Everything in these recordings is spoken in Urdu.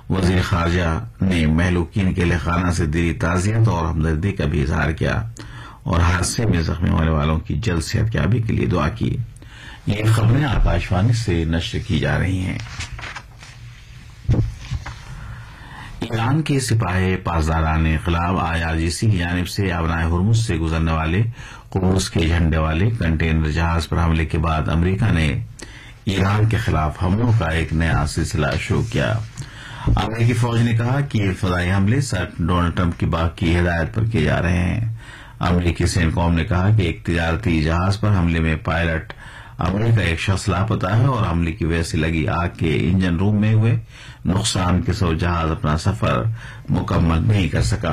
وزیر خارجہ نے مہلوکین کے لیے خانہ سے دلی تعزیت اور ہمدردی کا بھی اظہار کیا اور حادثے میں زخمی ہونے والوں کی جلد صحتیابی کے لیے دعا کی۔ یہ خبریں آکاشوانی سے نشر کی جا رہی ہیں۔ ایران کے سپاہ پاسداران انقلاب IRGC کی جانب سے ابنائے ہرمز سے گزرنے والے قبرص کے جھنڈے والے کنٹینر جہاز پر حملے کے بعد امریکہ نے ایران کے خلاف حملوں کا ایک نیا سلسلہ شروع کیا۔ امریکی فوج نے کہا کہ یہ فضائی حملے صدر ڈونلڈ ٹرمپ کی باقی ہدایت پر کیے جا رہے ہیں۔ امریکی سینکوم نے کہا کہ ایک تجارتی جہاز پر حملے میں پائلٹ عملے کا ایک شخص لاپتہ ہے اور حملے کی وجہ سے لگی آگ کے انجن روم میں ہوئے نقصان کے سبب جہاز اپنا سفر مکمل نہیں کر سکا۔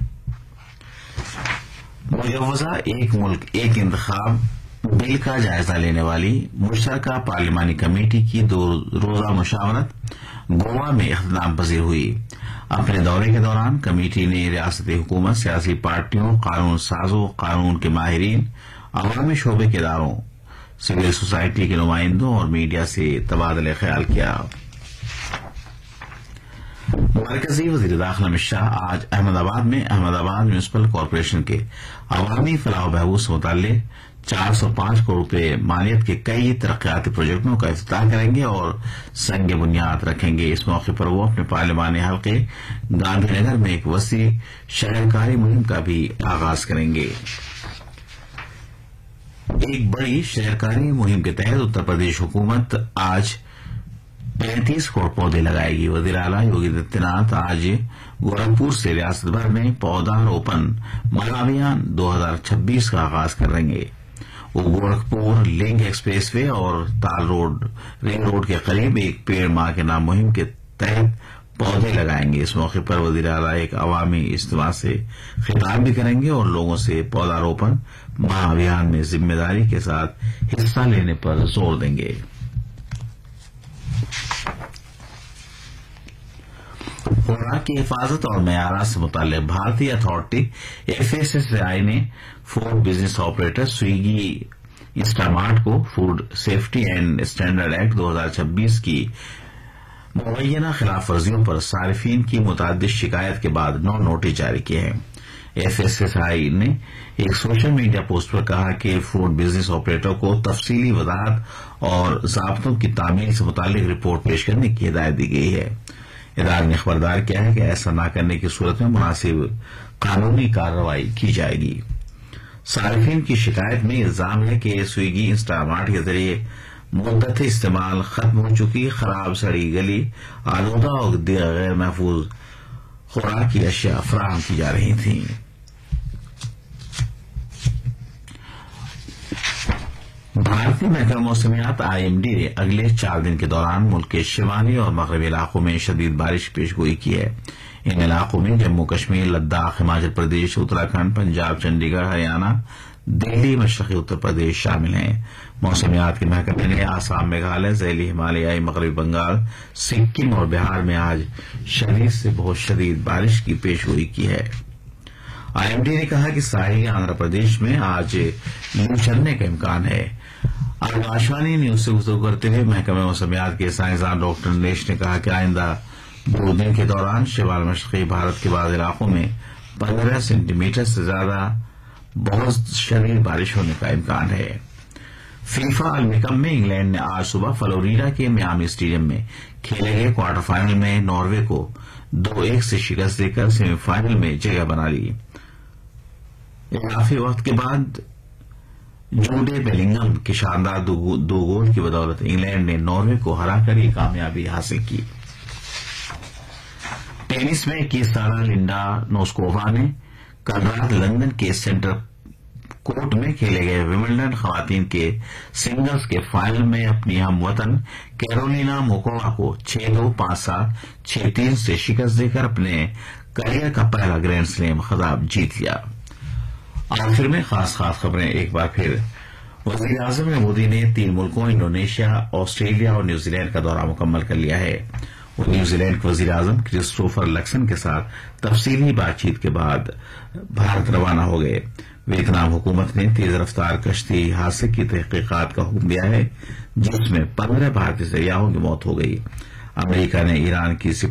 مجوزہ ایک ملک ایک انتخاب بل کا جائزہ لینے والی مشترکہ پارلیمانی کمیٹی کی 2 روزہ مشاورت گوا میں اختتام پذیر ہوئی۔ اپنے دورے کے دوران کمیٹی نے ریاستی حکومت، سیاسی پارٹیوں، قانون سازوں، قانون کے ماہرین، عوامی شعبے کے اداروں، سول سوسائٹی کے نمائندوں اور میڈیا سے تبادلہ خیال کیا۔ مرکزی وزیر داخلہ امت شاہ آج احمد آباد میں احمد آباد میونسپل کارپوریشن کے عوامی فلاح و بہبود سے متعلق 405 کروڑ روپے مالیت کے کئی ترقیاتی پروجیکٹوں کا افتتاح کریں گے اور سنگ بنیاد رکھیں گے۔ اس موقع پر وہ اپنے پارلیمانی حلقے گاندھی نگر میں ایک وسیع شہرکاری مہم کا بھی آغاز کریں گے۔ ایک بڑی شہرکاری مہم کے تحت اتر پردیش حکومت آج 35 کروڑ پودے لگائے گی۔ وزیر اعلیٰ یوگی آدتیہ ناتھ آج گورکھپور سے ریاست بھر میں پودا روپن مہابھیان 2026 کا آغاز کریں گے۔ وہ گورکھپور لنک ایکسپریس وے اور تال روڈ رنگ روڈ کے قریب ایک پیڑ ماں کے نام مہم کے تحت پودے لگائیں گے۔ اس موقع پر وزیر اعلیٰ ایک عوامی اجتماع سے خطاب بھی کریں گے اور لوگوں سے پودا روپن مہابھیان میں ذمہ داری کے ساتھ حصہ لینے پر زور دیں گے۔ خوراک کی حفاظت اور معیارات سے متعلق بھارتی اتھارٹی FSSAI نے فوڈ بزنس آپریٹر سویگی انسٹامارٹ کو food safety and standard act 2026 کی مبینہ خلاف ورزیوں پر صارفین کی متعدد شکایت کے بعد 9 نوٹس جاری کیے ہیں۔ FSSAI نے ایک سوشل میڈیا پوسٹ پر کہا کہ فوڈ بزنس آپریٹر کو تفصیلی وضاحت اور ضابطوں کی تعمیل سے متعلق رپورٹ پیش کرنے کی ہدایت دی گئی ہے۔ ادارے نے خبردار کیا ہے کہ ایسا نہ کرنے کی صورت میں مناسب قانونی کارروائی کی جائے گی۔ صارفین کی شکایت میں الزام ہے کہ سویگی انسٹامارٹ کے ذریعے مدت استعمال ختم ہو چکی، خراب، سڑی گلی، آلودہ اور دیگر غیر محفوظ خوراک کی اشیاء فراہم کی جا رہی تھیں۔ بھارتی محکمہ موسمیات IMD نے اگلے 4 دن کے دوران ملک کے شمالی اور مغربی علاقوں میں شدید بارش کی پیش گوئی کی ہے۔ ان علاقوں میں جموں کشمیر، لداخ، ہماچل پردیش، اتراکھنڈ، پنجاب، چنڈی گڑھ، ہریانہ، دہلی، مشرقی اتر پردیش شامل ہیں۔ موسمیات کے محکمے نے آسام، میگھالیہ، ذیلی ہمالیائی، مغربی بنگال، سکم اور بہار میں آج شدید سے بہت شدید بارش کی پیش گوئی کی ہے۔ IMD نے کہا کہ ساحلی آندھرا پردیش میں آج لو چلنے کا امکان ہے۔ آکاشوانی نیوز سے گفتگو کرتے ہوئے محکمہ موسمیات کے سائنسدان ڈاکٹر نریش نے کہا کہ آئندہ 2 دن کے دوران شمال مشرقی بھارت کے بعض علاقوں میں 15 سینٹی میٹر سے زیادہ بہت شدید بارش ہونے کا امکان ہے۔ فیفا عالمی کپ میں انگلینڈ نے آج صبح فلوریڈا کے میامی اسٹیڈیم میں کھیلے گئے کوارٹر فائنل میں ناروے کو 2-1 سے شکست دے کر سیمی فائنل میں جگہ بنا لی۔ اضافی وقت کے بعد جوڈے بیلنگم کی شاندار 2 گول کی بدولت انگلینڈ نے ناروے کو ہرا کر یہ کامیابی حاصل کی۔ ٹینس میں 21 سالہ لنڈا نوسکووا نے کل رات لندن کے سینٹر کورٹ میں کھیلے گئے ومبلڈن خواتین کے سنگلز کے فائنل میں اپنی ہم وطن کیرولینا موکووا کو 6-2، 5-7، 6-3 سے شکست دے کر اپنے کیریئر کا پہلا گرینڈ سلیم خطاب جیت لیا۔ آخر میں خاص خبریں ایک بار پھر۔ وزیر اعظم مودی نے 3 ملکوں انڈونیشیا، آسٹریلیا اور نیوزی لینڈ کا دورہ مکمل کر لیا ہے۔ وہ نیوزی لینڈ کے وزیر اعظم کرسٹوفر لکسن کے ساتھ تفصیلی بات چیت کے بعد بھارت روانہ ہو گئے۔ ویتنام حکومت نے تیز رفتار کشتی حادثے کی تحقیقات کا حکم دیا ہے جس میں 15 بھارتی سیاحوں کی موت ہو گئی۔ امریکہ نے ایران کی